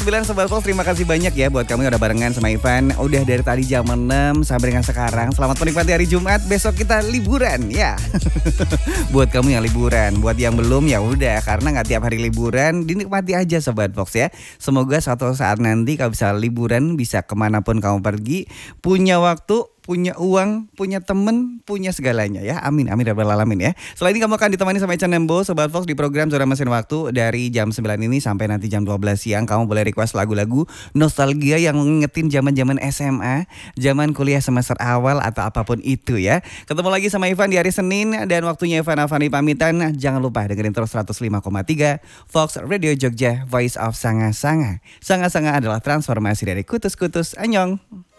Sobat Fox, terima kasih banyak ya buat kamu yang udah barengan sama Ivan. Udah dari tadi jam 6 sampai dengan sekarang. Selamat menikmati hari Jumat, besok kita liburan ya. Buat kamu yang liburan, buat yang belum ya udah, karena gak tiap hari liburan, dinikmati aja Sobat Fox ya. Semoga suatu saat nanti kamu bisa liburan, bisa kemanapun kamu pergi, punya waktu, punya uang, punya temen, punya segalanya ya. Amin, amin, rabbal alamin ya. Selain ini kamu akan ditemani sama Ecan Nembo, Sobat Fox, di program Zona Mesin Waktu dari jam 9 ini sampai nanti jam 12 siang. Kamu boleh request lagu-lagu nostalgia yang ngingetin zaman-zaman SMA, zaman kuliah semester awal atau apapun itu ya. Ketemu lagi sama Ivan di hari Senin dan waktunya Ivan Avani pamitan. Jangan lupa dengerin terus 105,3 Fox Radio Jogja, Voice of Sanga-Sanga. Sanga-Sanga adalah transformasi dari kutus-kutus. Annyeong.